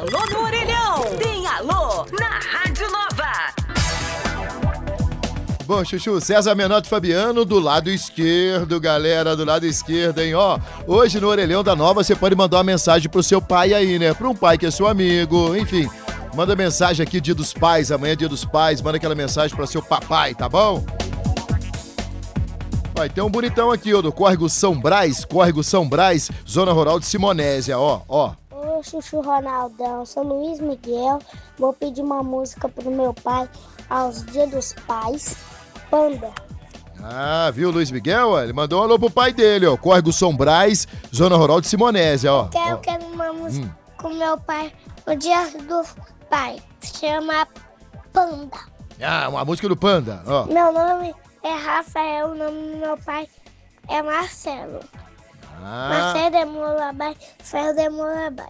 Alô no Orelhão. Tem alô na Rádio Nova. Bom, Chuchu, César Menotti Fabiano do lado esquerdo, galera, do lado esquerdo, hein? Ó, hoje no Orelhão da Nova você pode mandar uma mensagem pro seu pai aí, né? Pra um pai que é seu amigo, enfim. Manda mensagem aqui, Dia dos Pais, amanhã é Dia dos Pais, manda aquela mensagem pra seu papai, tá bom? Vai ter um bonitão aqui, ó, do Córrego São Brás, Zona Rural de Simonésia, ó. Ô, Chuchu Ronaldão, sou Luiz Miguel, vou pedir uma música pro meu pai aos Dia dos Pais, Panda. Ah, viu, Luiz Miguel? Ó, ele mandou um alô pro pai dele, ó, Córrego São Brás, Zona Rural de Simonésia, ó. Eu quero uma música com meu pai no Dia dos Pais, chama Panda. Ah, uma música do Panda, ó. Meu nome é Rafael, o nome do meu pai é Marcelo. Ah. Marcelo de Morabai, Ferro de Morabai.